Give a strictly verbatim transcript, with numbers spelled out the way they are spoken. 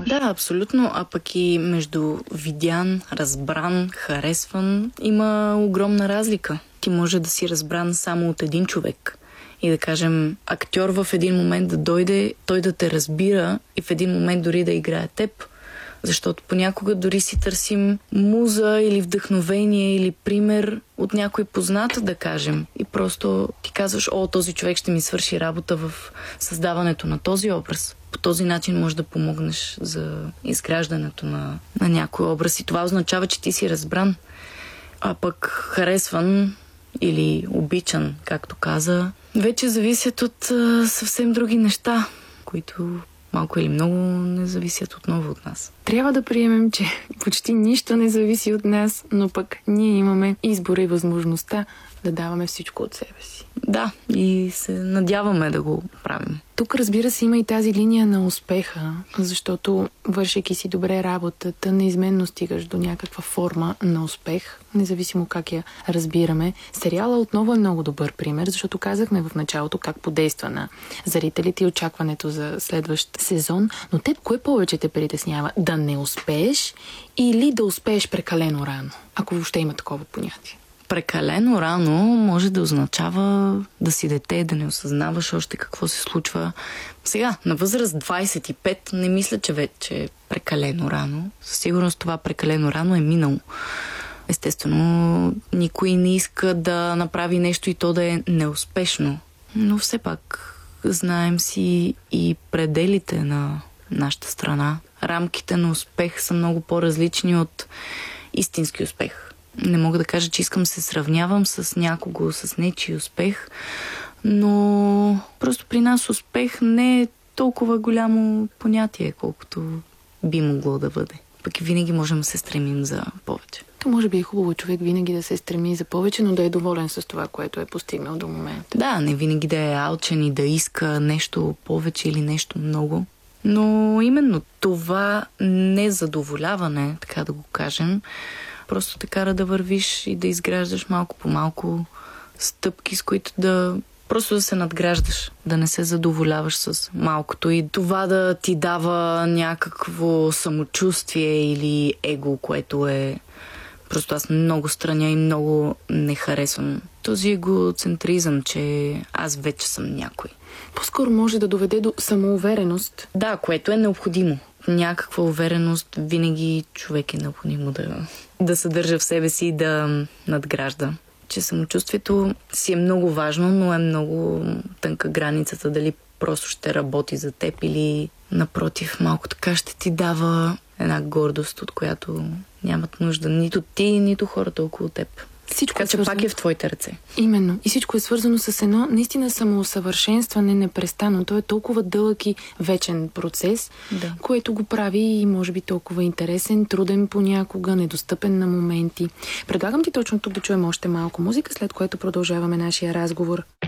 признаваш. Да, абсолютно. А пък и между видян, разбран, харесван има огромна разлика. Ти може да си разбран само от един човек. И да кажем, актьор в един момент да дойде, той да те разбира и в един момент дори да играе теб. Защото понякога дори си търсим муза или вдъхновение или пример от някой познат, да кажем. И просто ти казваш, о, този човек ще ми свърши работа в създаването на този образ. По този начин можеш да помогнеш за изграждането на, на някой образ. И това означава, че ти си разбран. А пък харесван или обичан, както каза, вече зависят от а, съвсем други неща, които малко или много не зависят отново от нас. Трябва да приемем, че почти нищо не зависи от нас, но пък ние имаме избора и възможността да даваме всичко от себе си. Да, и се надяваме да го правим. Тук, разбира се, има и тази линия на успеха, защото вършейки си добре работата, неизменно стигаш до някаква форма на успех, независимо как я разбираме. Сериала отново е много добър пример, защото казахме в началото как подейства на зрителите и очакването за следващ сезон, но теб кое повече те притеснява? Да не успееш или да успееш прекалено рано, ако въобще има такова понятие? Прекалено рано може да означава да си дете, да не осъзнаваш още какво се случва. Сега, на възраст двайсет и пет, не мисля, че вече е прекалено рано. Със сигурност това прекалено рано е минало. Естествено, никой не иска да направи нещо и то да е неуспешно. Но все пак знаем си и пределите на нашата страна. Рамките на успех са много по-различни от истински успех. Не мога да кажа, че искам да се сравнявам с някого, с нечий успех, но просто при нас успех не е толкова голямо понятие, колкото би могло да бъде. Пък и винаги можем да се стремим за повече. То може би е хубаво човек винаги да се стреми за повече, но да е доволен с това, което е постигнал до момента. Да, не винаги да е алчен и да иска нещо повече или нещо много. Но именно това незадоволяване, така да го кажем, просто те кара да вървиш и да изграждаш малко по малко стъпки, с които да просто да се надграждаш, да не се задоволяваш с малкото и това да ти дава някакво самочувствие или его, което е просто аз много страня и много не харесвам. Този егоцентризъм, че аз вече съм някой. По-скоро може да доведе до самоувереност. Да, което е необходимо. Някаква увереност винаги човек е необходимо да, да съдържа в себе си и да надгражда. Че самочувствието си е много важно, но е много тънка границата дали просто ще работи за теб или напротив малко така ще ти дава една гордост, от която нямат нужда нито ти, нито хората около теб. Всичко така че свързано... пак е в твоите ръце. Именно. И всичко е свързано с едно наистина самоусъвършенстване непрестанно. То е толкова дълъг и вечен процес, да. Което го прави и може би толкова интересен, труден понякога, недостъпен на моменти. Предлагам ти точно тук да чуем още малко музика, след което продължаваме нашия разговор.